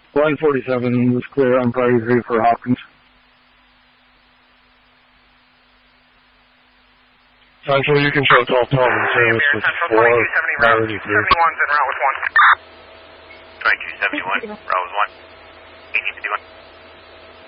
Line 47 was clear on priority 3 for Hopkins. Central, you can show 1212 in service with 4, priority 3. 71's en route with 1. 2271, route with 1. 1851.